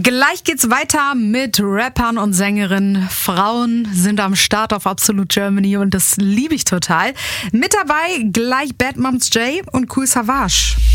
Gleich geht's weiter mit Rappern und Sängerinnen. Frauen sind am Start auf Absolute Germany und das liebe ich total. Mit dabei gleich Bad Moms J und Kool Savas.